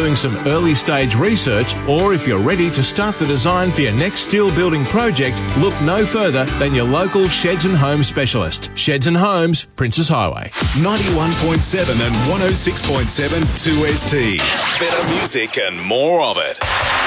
doing some early stage research, or if you're ready to start the design for your next steel building project, look no further than your local Sheds and Homes specialist. Sheds and Homes, Princes Highway. 91.7 and 106.7 2ST. Better music and more of it.